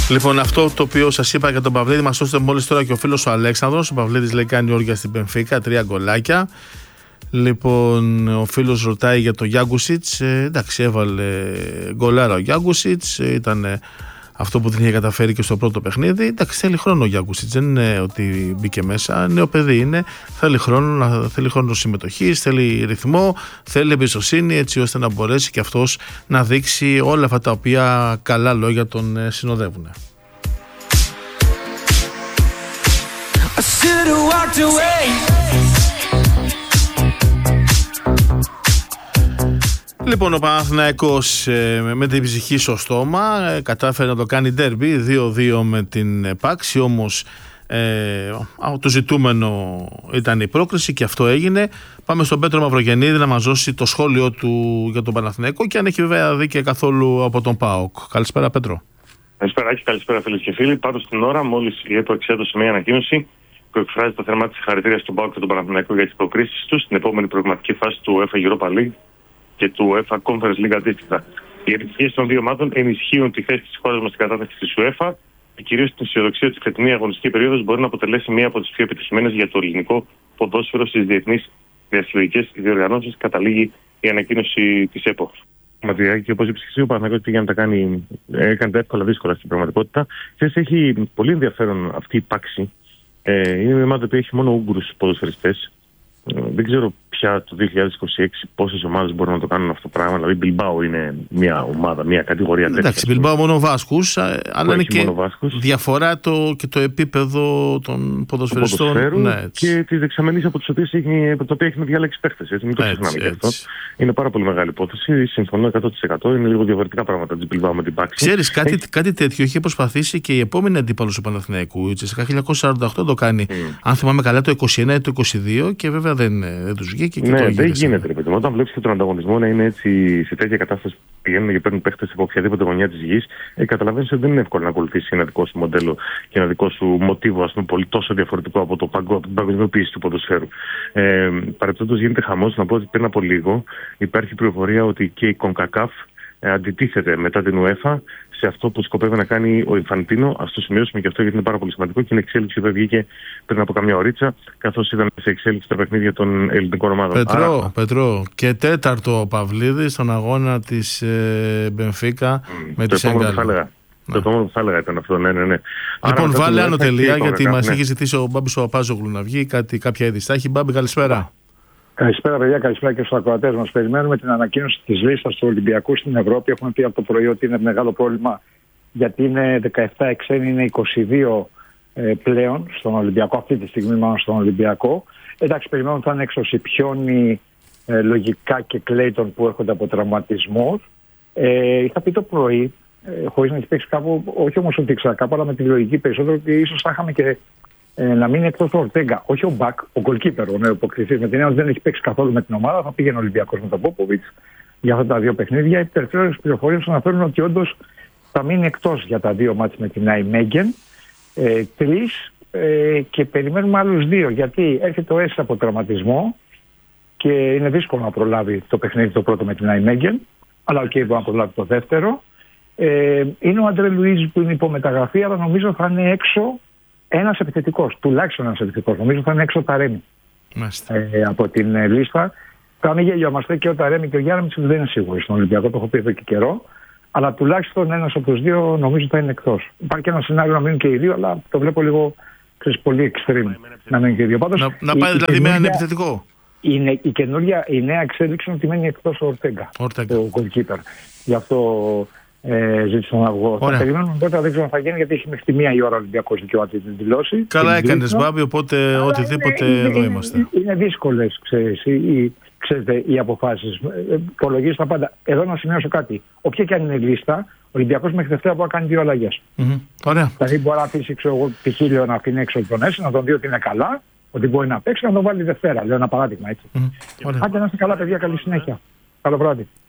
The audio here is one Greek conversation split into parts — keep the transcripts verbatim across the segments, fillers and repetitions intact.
Λοιπόν, αυτό το οποίο σας είπα για τον Παυλίδη, μας έστειλε μόλις τώρα και ο φίλος ο Αλέξανδρος. Ο Παυλίδης λέει κάνει όργια στην Μπενφίκα, τρία γκολάκια. Λοιπόν, ο φίλος ρωτάει για το Γιάνκουσιτς. Ε, εντάξει, έβαλε γκολάρα ο Γιάνκουσιτς. Ε, ήταν ε, αυτό που δεν είχε καταφέρει και στο πρώτο παιχνίδι. Εντάξει, θέλει χρόνο ο Γιάνκουσιτς. Δεν είναι ότι μπήκε μέσα. Νέο παιδί είναι. Θέλει χρόνο, θέλει χρόνο συμμετοχής, θέλει ρυθμό, θέλει εμπιστοσύνη, έτσι ώστε να μπορέσει και αυτός να δείξει όλα αυτά τα οποία καλά λόγια τον ε, συνοδεύουν. Λοιπόν, ο Παναθηναϊκός ε, με την ψυχή στο στόμα ε, κατάφερε να το κάνει ντέρμπι δύο δύο με την Πάξη, όμως ε, το ζητούμενο ήταν η πρόκριση και αυτό έγινε. Πάμε στον Πέτρο Μαυρογεννίδη να μας δώσει το σχόλιο του για τον Παναθηναϊκό και αν έχει βέβαια δει και καθόλου από τον ΠΑΟΚ. Καλησπέρα, Πέτρο. Καλησπέρα, Άκη, καλησπέρα φίλες και φίλοι. Πάντως την ώρα μόλις η ΕΠΟ εξέδωσε μια ανακοίνωση που εκφράζει τα θερμά της συγχαρητήρια στον ΠΑΟΚ και τον Παναθηναϊκό για τις προκρίσεις τους στην επόμενη προγραμματική φάση του UEFA Europa League και του UEFA Conference League αντίστοιχα. Οι επιτυχίες των δύο ομάδων ενισχύουν τη θέση της χώρας μας στην κατάταξη της UEFA και κυρίως την αισιοδοξία ότι η φετινή αγωνιστική περίοδος μπορεί να αποτελέσει μία από τις πιο επιτυχημένες για το ελληνικό ποδόσφαιρο στις διεθνείς διασυλλογικές διοργανώσεις, καταλήγει η ανακοίνωση της ΕΠΟ. Ματριάκη, και όπως είπε ο Παναθηναϊκός πήγε να τα κάνει, έκανε τα εύκολα δύσκολα στην πραγματικότητα. Χθες έχει πολύ ενδιαφέρον αυτή η Πάξη. Ε, είναι μια ομάδα που έχει μόνο Ούγγρους ποδοσφαιριστές. Δεν ξέρω πια το δύο χιλιάδες είκοσι έξι πόσες ομάδες μπορούν να το κάνουν αυτό το πράγμα. Δηλαδή, Μπιλμπάο είναι μια ομάδα, μια κατηγορία τέτοια. Εντάξει, Μπιλμπάο μόνο Βάσκους, αλλά είναι και διαφορά το, και το επίπεδο των ποδοσφαιριστών. Ναι, και τη δεξαμενής από τις οποίες έχει, το οποίο έχει διάλεξει παίχτες. Μην το ξεχνάμε και αυτό. Είναι πάρα πολύ μεγάλη υπόθεση. Συμφωνώ εκατό τοις εκατό. Είναι λίγο διαφορετικά πράγματα τη Μπιλμπάο με την Πάξη. Ξέρεις, κάτι, έχει... κάτι τέτοιο είχε προσπαθήσει και η επόμενη αντίπαλος του Παναθηναϊκού. Η Τσέσσεκα χίλια εννιακόσια σαράντα οκτώ το κάνει, mm. αν θυμάμαι καλά, το είκοσι ένα ή το είκοσι δύο και βέβαια δεν, δεν τους βγήκε. Και ναι, το δεν γίνεται. Ρε, παιδί. Όταν βλέπεις και τον ανταγωνισμό να είναι έτσι σε τέτοια κατάσταση που πηγαίνουν και παίρνουν παίχτες από οποιαδήποτε γωνιά της γης, ε, καταλαβαίνεις ότι δεν είναι εύκολο να ακολουθήσεις ένα δικό σου μοντέλο και ένα δικό σου μοτίβο, ας πούμε, πολύ τόσο διαφορετικό από, το παγκο, από την παγκοσμιοποίηση του ποδοσφαίρου. Ε, Παρεπτόντως γίνεται χαμός. Να πω ότι πριν από λίγο υπάρχει πληροφορία ότι και η CONCACAF ε, αντιτίθεται μετά την UEFA σε αυτό που σκοπεύει να κάνει ο Ινφαντίνο. Ας το σημειώσουμε και αυτό γιατί είναι πάρα πολύ σημαντικό και είναι εξέλιξη που βγήκε πριν από καμιά ωρίτσα, καθώς ήταν σε εξέλιξη τα παιχνίδια των ελληνικών ομάδων. Πετρό, Άρα... Πετρό. Και τέταρτο ο Παυλίδης στον αγώνα της ε, Μπενφίκα mm, με τη Σέγκαλ. Το επόμενο που θα έλεγα ήταν αυτό, ναι, ναι, ναι. Λοιπόν, Άρα, βάλε άνω τελεία γιατί μας ναι. έχει ζητήσει ο Μπάμπης ο Παπάζογλου να βγει κάτι, κάποια είδηση. Έχει Μπάμπη, καλησπέρα. Καλησπέρα, παιδιά, καλησπέρα και στους ακροατές μας. Περιμένουμε την ανακοίνωση της λίστας του Ολυμπιακού στην Ευρώπη. Έχουμε πει από το πρωί ότι είναι μεγάλο πρόβλημα γιατί είναι δεκαεπτά εξένοι, είναι είκοσι δύο ε, πλέον στον Ολυμπιακό, αυτή τη στιγμή μάλλον στον Ολυμπιακό. Εντάξει, περιμένουμε ότι θα είναι Εξωσιπιόνι, ε, λογικά και Κλέιτον που έρχονται από τραυματισμούς. Ε, είχα πει το πρωί, ε, χωρίς να έχει παίξει κάπου, όχι όμως ότι ήξερα κάπου, αλλά με τη λογική περισσότερο ότι ίσως θα είχαμε και ε, να μείνει εκτός του Ορτέγκα. Όχι ο Μπακ, ο γκολκίπερ, ο νεοϋποκτηθής, με την έννοια ότι δεν έχει παίξει καθόλου με την ομάδα. Θα πήγαινε ο Ολυμπιακός με τον Πόποβιτς για αυτά τα δύο παιχνίδια. Οι τελευταίες πληροφορίες αναφέρουν ότι όντως θα μείνει εκτός για τα δύο μάτς με την Νάιμέγγεν. Ε, τρεις ε, και περιμένουμε άλλους δύο. Γιατί έρχεται ο Έσης από τραυματισμό και είναι δύσκολο να προλάβει το παιχνίδι το πρώτο με την Νάιμέγγεν. Αλλά οκ, okay, μπορεί να προλάβει το δεύτερο. Ε, είναι ο Αντρέ Λουίζ που είναι υπομεταγραφή, αλλά νομίζω θα είναι έξω ένας επιθετικός. Τουλάχιστον ένας επιθετικός. Νομίζω θα είναι έξω ο Ταρέμι ε, από την ε, λίστα. Θα μην γελιόμαστε και ο Ταρέμι και ο Γιάννη δεν είναι σίγουροι στον Ολυμπιακό, το έχω πει εδώ και καιρό. Αλλά τουλάχιστον ένας από τους δύο νομίζω θα είναι εκτός. Υπάρχει και ένα σενάριο να μείνουν και οι δύο, αλλά το βλέπω λίγο ξέρεις, πολύ extreme να μείνουν και οι δύο. Πάντως, να, να πάει η, δηλαδή με έναν επιθετικό. Είναι η καινούργια, η νέα εξέλιξη είναι ότι μένει εκτός ο Ορτέγκα, ο goalkeeper. Γι' αυτό ε, ζήτησα να βγω. Θα περιμένουμε τότε, δεν ξέρω αν θα γίνει, γιατί έχει μέχρι τη μία η ώρα ο Ολυμπιακός δικαιώτη την δηλώσει. Καλά έκανες, Μπάμπη, οπότε αλλά οτιδήποτε είναι, εδώ είναι, είμαστε. Είναι, είναι δύσκολες, ξέρεις, οι, ξέρετε, οι αποφάσεις. Υπολογίζει τα πάντα. Εδώ να σημειώσω κάτι. Όποια και αν είναι η λίστα, ο Ολυμπιακός μέχρι Δευτέρα μπορεί να κάνει δύο αλλαγές. Mm-hmm. Ωραία. Δηλαδή μπορεί να αφήσει πηχήλιο να αφήνει έξω τον Έσαι, να τον δει ότι είναι καλά, ότι μπορεί να παίξει, να τον βάλει Δευτέρα. Λέω ένα παράδειγμα έτσι. Mm-hmm. Άντε να είστε καλά, παιδιά, καλή συνέχεια. Καλό βράδυ.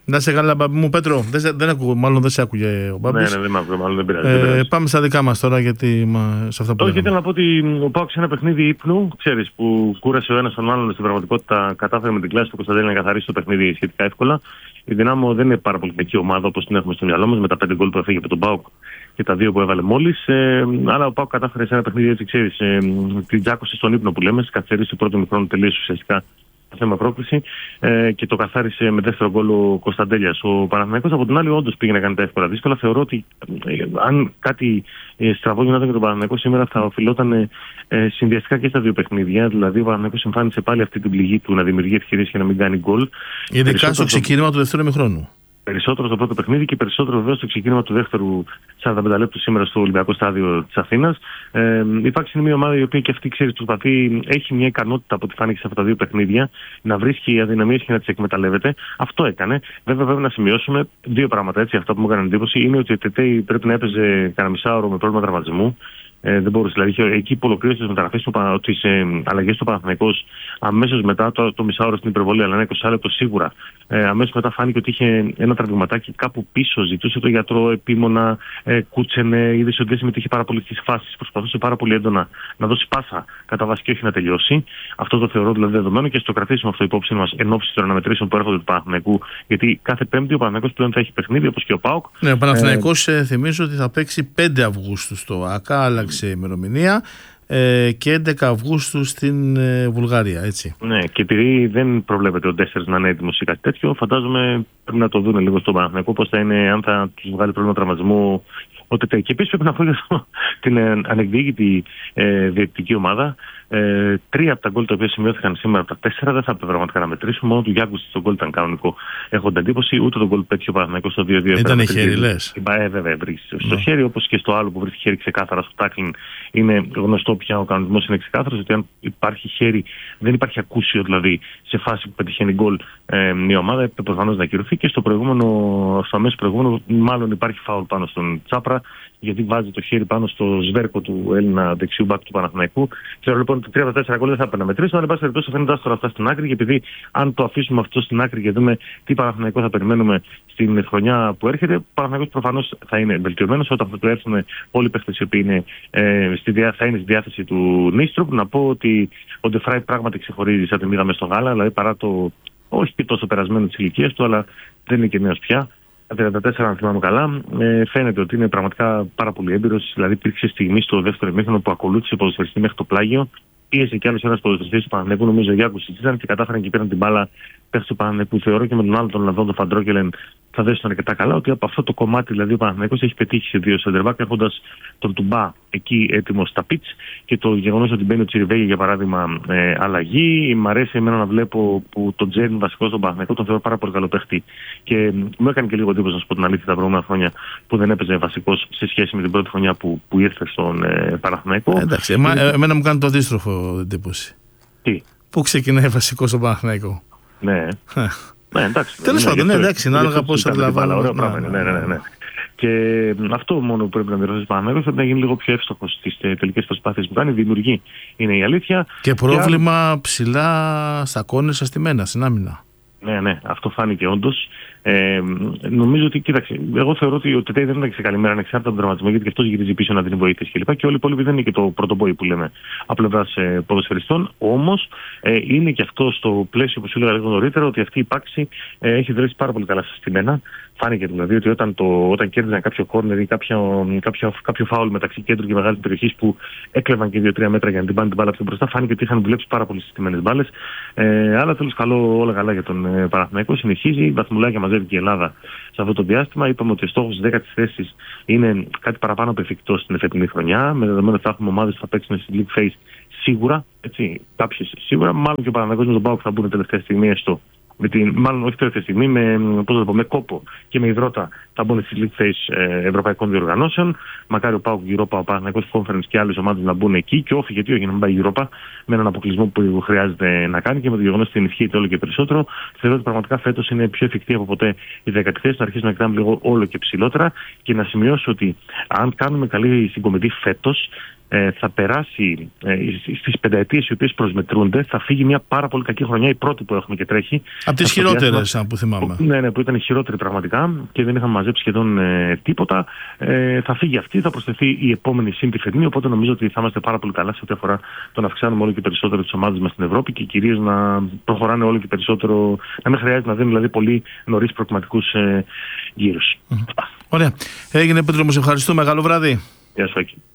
Να σε καλά, Μπαμπή μου. Πέτρο, δεν, δεν ακούω, μάλλον δεν σε άκουγε ο Μπαμπής. Ναι, ναι, δεν με ακούω, μάλλον δεν πειράζει. Ε, δεν πειράζει. Πάμε στα δικά μας τώρα, γιατί μα, σε αυτά που Όχι, ήθελα να πω ότι ο ΠΑΟΚ σε ένα παιχνίδι ύπνου, ξέρεις, που κούρασε ο ένας τον άλλον, στην πραγματικότητα κατάφερε με την κλάση του Κωνσταντέλη να καθαρίσει το παιχνίδι σχετικά εύκολα. Η Δυνάμω δεν είναι πάρα πολύ κακή ομάδα όπως την έχουμε στο μυαλό μας, με τα πέντε γκολ που έφεγε από τον ΠΑΟΚ και τα δύο που έβαλε μόλις. Ε, αλλά ο ΠΑΟΚ κατάφερε σε ένα παιχνίδι, έτσι ξέρεις, ε, την τζάκωσε στον ύπνο που λέμε, καθυστερήσει το πρώτο μικρό τελείως ουσιαστικά το θέμα πρόκληση ε, και το καθάρισε με δεύτερο γκολ ο Κωνσταντέλιας. Ο Παναθηναϊκός από την άλλη όντως πήγε να κάνει τα εύκολα δύσκολα. Θεωρώ ότι ε, αν κάτι ε, στραβό γινόταν για τον Παναθηναϊκό σήμερα θα οφειλόταν ε, ε, συνδυαστικά και στα δύο παιχνίδια. Δηλαδή ο Παναθηναϊκός εμφάνισε πάλι αυτή την πληγή του να δημιουργεί ευκαιρίες και να μην κάνει γκολ. Ειδικά στο ξεκίνημα του δεύτερου ημιχρόνου. Περισσότερο στο πρώτο παιχνίδι και περισσότερο βεβαίως στο ξεκίνημα του δεύτερου σαράντα πέντε λεπτού σήμερα στο Ολυμπιακό Στάδιο της Αθήνας. Ε, υπάρχει μια ομάδα η οποία και αυτή, ξέρεις, προσπαθεί, έχει μια ικανότητα από ό,τι φάνηκε σε αυτά τα δύο παιχνίδια να βρίσκει αδυναμίες και να τις εκμεταλλεύεται. Αυτό έκανε. Βέβαια, βέβαια να σημειώσουμε δύο πράγματα έτσι. Αυτό που μου έκανε εντύπωση είναι ότι ο Τετέι πρέπει να έπαιζε κανένα μισάωρο με πρόβλημα τραυματισμού. Ε, δεν μπορούσε. Δηλαδή, εκεί που ολοκλήρωσε τι μεταγραφές, τις ε, αλλαγές του Παναθηναϊκός αμέσως μετά το, το μισάωρο στην υπερβολή, αλλά ένα είκοσι λεπτό σίγουρα. Ε, αμέσως μετά φάνηκε ότι είχε ένα τραυματάκι κάπου πίσω. Ζητούσε τον γιατρό επίμονα, ε, κούτσενε, είδε ότι δεν συμμετείχε πάρα πολύ στις φάσεις. Προσπαθούσε πάρα πολύ έντονα να δώσει πάσα κατά βάση και όχι να τελειώσει. Αυτό το θεωρώ δηλαδή δεδομένο και στο κρατήσουμε αυτό υπόψη μας εν ώψη των αναμετρήσεων που έρχονται του Παναθηναϊκού. Γιατί κάθε Πέμπτη ο Παναθηναϊκός πλέον θα έχει παιχνίδι όπως και ο ΠΑΟΚ. Ναι, ο Παναθηναϊκός ε, θυμίζω ότι θα παίξει πέντε Αυγούστου στο ΑΚΑ. Σε ημερομηνία ε, και έντεκα Αυγούστου στην ε, Βουλγαρία, έτσι. Ναι, και επειδή δεν προβλέπεται ο Ντέσσερς να είναι έτοιμος ή κάτι τέτοιο, φαντάζομαι πρέπει να το δουν λίγο στον Παναθηναϊκό πώς θα είναι, αν θα τους βγάλει πρόβλημα τραυματισμού ο Τετέι. Και επίσης πρέπει να πω για την ε, ανεκδίκητη ε, διαιτητική ομάδα. Ε, τρία από τα γκολ τα οποία σημειώθηκαν σήμερα από τα τέσσερα δεν θα έπρεπε πραγματικά να μετρήσουμε. Μόνο του Γιάνγκουσιτ στον γκολ ήταν κανονικό. Έχω την εντύπωση, ούτε τον γκολ πέτυχε ο Παναθηναϊκός στο δύο δύο. Ήταν χέρι, λες. Ε, βέβαια, βρίσκει στο χέρι, όπως και στο άλλο που βρίσκει χέρι ξεκάθαρα στο τάκλινγκ. Είναι γνωστό πια ο κανονισμός είναι ξεκάθαρος ότι αν υπάρχει χέρι, δεν υπάρχει ακούσιο δηλαδή σε φάση που πετυχαίνει γκολ ε, μια ομάδα, έπρεπε προφανώς να ακυρωθεί. Και στο προηγούμενο, στο αμέσως προηγούμενο, μάλλον υπάρχει φάουλ πάνω στον Τσάπρα, γιατί βάζει το χέρι πάνω στο σβέρκο του Έλληνα δεξιού μπακ του Παναθηναϊκού. Ξέρω λοιπόν ότι τρία από τα τέσσερα γκολ δεν θα έπρεπε να μετρήσουμε, αλλά εν πάση περιπτώσει αφήνοντας τώρα αυτά στην άκρη, και επειδή αν το αφήσουμε αυτό στην άκρη και δούμε τι Παναθηναϊκό θα περιμένουμε στην χρονιά που έρχεται, ο Παναθηναϊκός προφανώς θα είναι βελτιωμένος όταν θα του έρθουν όλοι οι παίχτες οι οποίοι είναι, ε, στη διά, θα είναι στη διάθεση του Νίστροπ. Να πω ότι ο Ντεφράι πράγματι ξεχωρίζει σαν την είδαμε στο γάλα, δηλαδή παρά το όχι και τόσο περασμένο της ηλικίας του, αλλά δεν είναι και νέος πια. τριάντα τέσσερα, αν θυμάμαι καλά, ε, φαίνεται ότι είναι πραγματικά πάρα πολύ έμπειρος. Δηλαδή, υπήρξε στιγμή στο δεύτερο ημίχρονο που ακολούθησε ποδοσφαιριστή μέχρι το πλάγιο. Πίεσε κι άλλο ένα ποδοσφαιριστή του Παναθηναϊκού, νομίζω ο Γιάνγκουσιτ ήταν, και κατάφεραν και πήραν την μπάλα πέρα του Παναθηναϊκού. Θεωρώ και με τον άλλο τον Λαβδόν, τον Φαντρόκελεν, θα δέσουν αρκετά καλά. Ότι από αυτό το κομμάτι δηλαδή ο Παναθηναϊκός έχει πετύχει σε δύο σεντερμπάκ, έχοντας τον Τουμπά εκεί έτοιμο στα πιτς, και το γεγονός ότι μπαίνει ο Τσιριβέγη για παράδειγμα ε, αλλαγή. Μ' αρέσει εμένα να βλέπω που τον Τζέρν βασικό στον Παναθηναϊκό, τον θεωρώ πάρα πολύ καλό παίχτη. Και μου έκανε και λίγο εντύπωση, να σου πω την αλήθεια, τα προηγούμενα χρόνια που δεν έπαιζε βασικός σε σχέση με την πρώτη χρονιά που, που ήρθε στον ε, Παναθηναϊκό. Ε, εντάξει, εμά, ε, εμένα μου κάνει το αντίστροφο εντύπωση. Τι? Πού ξεκινάει βασικό στον Παναθηναϊκό. Ναι. Ναι, εντάξει. Τέλος πάντων, ναι, εντάξει, ανάλογα πώς αντιλαμβάνομαι. Ναι, ναι, ναι. Και αυτό μόνο που πρέπει να διορθώσει ο Παναθηναϊκός, πρέπει να γίνει λίγο πιο εύστοχος στις τελικές προσπάθειες που κάνει. Δημιουργεί, είναι η αλήθεια. Και πρόβλημα και... ψηλά στα κόνες αστημένα, στην άμυνα. Ναι, ναι, αυτό φάνηκε όντως. Ε, νομίζω ότι, κοίταξε, εγώ θεωρώ ότι ο Τετέι δεν ήταν σε καλή μέρα ανεξάρτητα από τον τραυματισμό, γιατί και αυτός γυρίζει πίσω να δίνει βοήθειες κλπ. Και, και όλοι οι υπόλοιποι δεν είναι και το πρωτοπόη που λέμε από πλευράς ε, ποδοσφαιριστών. Όμως ε, είναι και αυτό στο πλαίσιο που σου έλεγα λίγο νωρίτερα, ότι αυτή η πάξη ε, έχει δρέσει πάρα πολύ καλά στα στημένα. Φάνηκε δηλαδή ότι όταν, το, όταν κέρδιζαν κάποιο κόρνερ ή κάποιο, κάποιο, κάποιο φάουλ μεταξύ κέντρου και μεγάλης περιοχής που έκλεβαν και δύο τρία μέτρα για να την πάνε την μπάλα πιο μπροστά, φάνηκε ότι είχαν δουλέψει πάρα πολύ συστημένες μπάλες. Ε, αλλά τέλος καλό, όλα καλά για τον ε, Παναθηναϊκό. Συνεχίζει, βαθμουλάκια μαζεύει και η Ελλάδα σε αυτό το διάστημα. Είπαμε ότι ο στόχος της δέκατης θέσης είναι κάτι παραπάνω από εφικτό στην εφετινή χρονιά. Με δεδομένο ότι θα έχουμε ομάδες που θα παίξουν στη League Phase σίγουρα, έτσι, κάποιες σίγουρα. Μάλλον και ο Παναθηναϊκός με τον ΠΑΟΚ θα μπουν τελευταία στιγμή έστω. Με την, μάλλον όχι τελευταία στιγμή, με, πώς θα το πω, με κόπο και με υδρότα θα μπουν στη League Phase ε, ευρωπαϊκών διοργανώσεων. Μακάρι ο ΠΑΟΚ, Europa, ο Παναθηναϊκός Conference και άλλες ομάδες να μπουν εκεί. Και όχι, γιατί όχι να μην πάει η Europa, με έναν αποκλεισμό που χρειάζεται να κάνει, και με το γεγονός ότι ενισχύεται όλο και περισσότερο. Θεωρώ ότι πραγματικά φέτος είναι πιο εφικτή από ποτέ η δέκατη θέση. Να αρχίσουμε να κοιτάμε λίγο όλο και ψηλότερα, και να σημειώσω ότι αν κάνουμε καλή συγκομιδή φέτος, ε, θα περάσει ε, στις πενταετίες οι οποίες προσμετρούνται, θα φύγει μια πάρα πολύ κακή χρονιά, η πρώτη που έχουμε και τρέχει. Από τις χειρότερες, αν που θυμάμαι. Ναι, ναι, που ήταν η χειρότερη πραγματικά και δεν είχαμε μαζέψει σχεδόν ε, τίποτα. Ε, θα φύγει αυτή, θα προσθεθεί η επόμενη συν τη φετινή. Οπότε νομίζω ότι θα είμαστε πάρα πολύ καλά σε ό,τι αφορά το να αυξάνουμε όλο και περισσότερο τις ομάδες μας στην Ευρώπη και κυρίως να προχωράνε όλο και περισσότερο, να μην χρειάζεται να δίνουν δηλαδή πολύ νωρίς προκριματικούς ε, γύρους. Mm. Ωραία. Έγινε, Πέτρο, μου σε ευχαριστώ. Μεγάλο βράδυ. Γεια σου, Άκη.